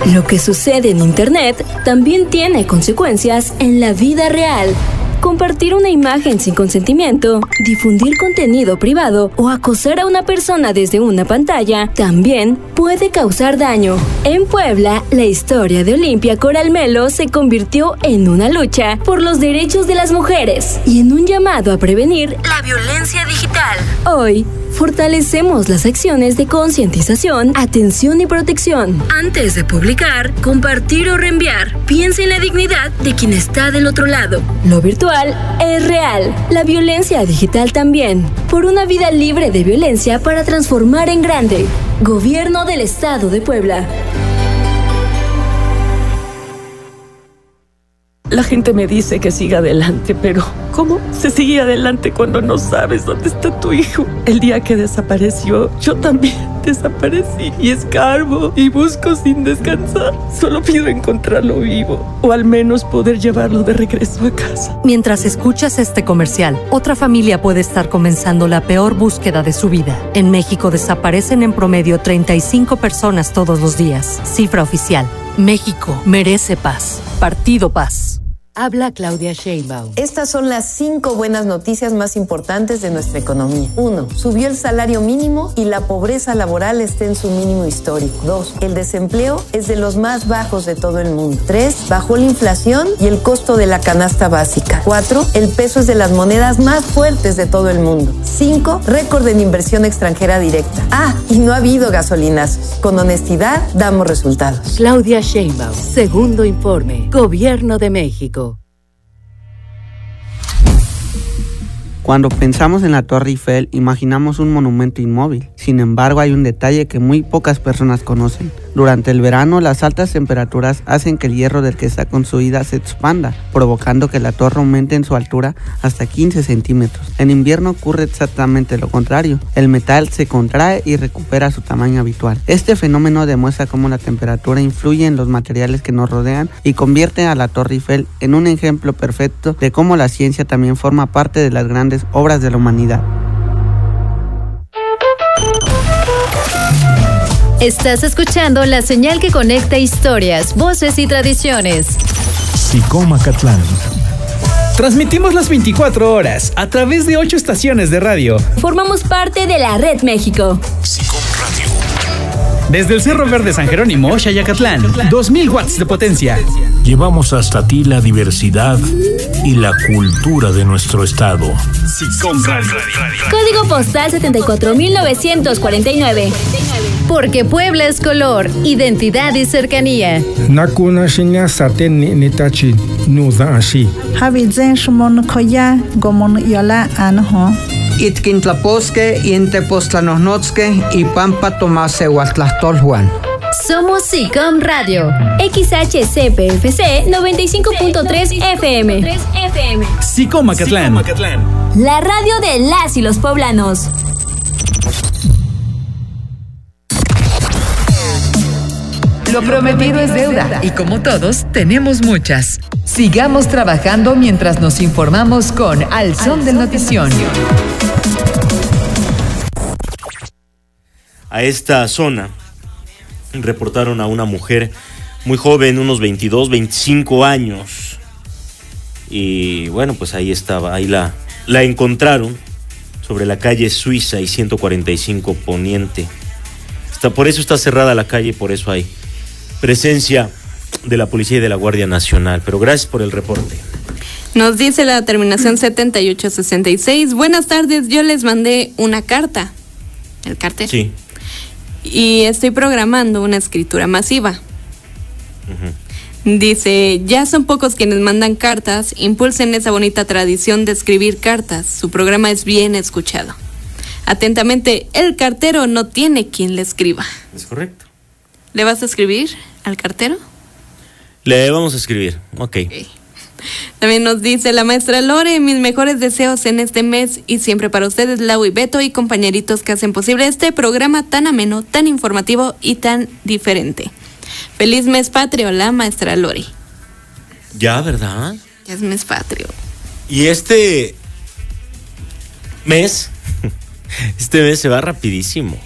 Lo que sucede en Internet también tiene consecuencias en la vida real. Compartir una imagen sin consentimiento, difundir contenido privado o acosar a una persona desde una pantalla también puede causar daño. En Puebla, la historia de Olimpia Coral Melo se convirtió en una lucha por los derechos de las mujeres y en un llamado a prevenir la violencia digital. Hoy, fortalecemos las acciones de concientización, atención y protección. Antes de publicar, compartir o reenviar, piensa en la dignidad de quien está del otro lado. Lo virtual es real, la violencia digital también. Por una vida libre de violencia para transformar en grande. Gobierno del Estado de Puebla. La gente me dice que siga adelante, pero ¿cómo se sigue adelante cuando no sabes dónde está tu hijo? El día que desapareció, yo también desaparecí y escarbo y busco sin descansar. Solo pido encontrarlo vivo o al menos poder llevarlo de regreso a casa. Mientras escuchas este comercial, otra familia puede estar comenzando la peor búsqueda de su vida. En México desaparecen en promedio 35 personas todos los días. Cifra oficial. México merece paz. Partido Paz. Habla Claudia Sheinbaum. Estas son las 5 buenas noticias más importantes de nuestra economía. 1. Subió el salario mínimo y la pobreza laboral está en su mínimo histórico. 2. El desempleo es de los más bajos de todo el mundo. 3. Bajó la inflación y el costo de la canasta básica. 4. El peso es de las monedas más fuertes de todo el mundo. 5. Récord en inversión extranjera directa. Y no ha habido gasolinazos. Con honestidad damos resultados. Claudia Sheinbaum. Segundo informe. Gobierno de México. Cuando pensamos en la Torre Eiffel, imaginamos un monumento inmóvil. Sin embargo, hay un detalle que muy pocas personas conocen. Durante el verano, las altas temperaturas hacen que el hierro del que está construida se expanda, provocando que la torre aumente en su altura hasta 15 centímetros. En invierno ocurre exactamente lo contrario. El metal se contrae y recupera su tamaño habitual. Este fenómeno demuestra cómo la temperatura influye en los materiales que nos rodean y convierte a la Torre Eiffel en un ejemplo perfecto de cómo la ciencia también forma parte de las grandes obras de la humanidad. Estás escuchando la señal que conecta historias, voces y tradiciones. SICOM Acatlán. Transmitimos las 24 horas a través de 8 estaciones de radio. Formamos parte de la Red México. SICOM Radio. Desde el Cerro Verde San Jerónimo, Xayacatlán, 2000 watts de potencia. Llevamos hasta ti la diversidad y la cultura de nuestro estado. SICOM Radio. Código postal 74949. Porque Puebla es color, identidad y cercanía. Nakuna shinya saten nitachi nuda ashi. Habizen shumon koya gomon yola anho. Itkintlaposque y Intepoztlanohnotske y Pampa Tomase Huatlastolhuan. Somos SICOM Radio. XHCPFC 95.3 FM. SICOM Acatlán. La radio de las y los poblanos. Lo prometido es deuda y como todos tenemos muchas. Sigamos trabajando mientras nos informamos con Al Son del Notición. A esta zona reportaron a una mujer muy joven, unos 22, 25 años. Y bueno, pues ahí estaba, ahí la encontraron sobre la calle Suiza y 145 Poniente. Por eso está cerrada la calle, por eso hay presencia de la policía y de la Guardia Nacional. Pero gracias por el reporte. Nos dice la terminación 7866. Buenas tardes, yo les mandé una carta. ¿El cartel? Sí. Y estoy programando una escritura masiva. Uh-huh. Dice, ya son pocos quienes mandan cartas, impulsen esa bonita tradición de escribir cartas. Su programa es bien escuchado. Atentamente, el cartero no tiene quien le escriba. Es correcto. ¿Le vas a escribir al cartero? Le vamos a escribir, ok. También nos dice la maestra Lore, mis mejores deseos en este mes y siempre para ustedes, Lau y Beto y compañeritos que hacen posible este programa tan ameno, tan informativo y tan diferente. Feliz mes patrio, la maestra Lore. Ya, ¿verdad? Ya es mes patrio. Y este mes se va rapidísimo.